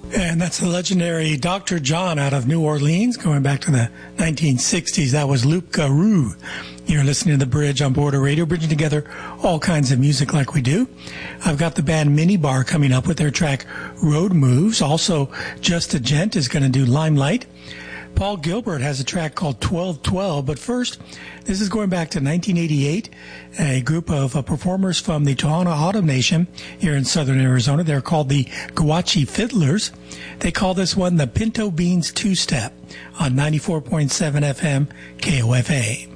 And that's the legendary Dr. John out of New Orleans, going back to the 1960s. That was Luke Garou. You're listening to The Bridge on Border Radio, bridging together all kinds of music like we do. I've got the band Minibar coming up with their track Road Moves. Also, Just a Gent is going to do Limelight. Paul Gilbert has a track called 1212, but first, this is going back to 1988, a group of performers from the Tohono O'odham Nation here in southern Arizona. They're called the Guachi Fiddlers. They call this one the Pinto Beans Two-Step on 94.7 FM KOFA.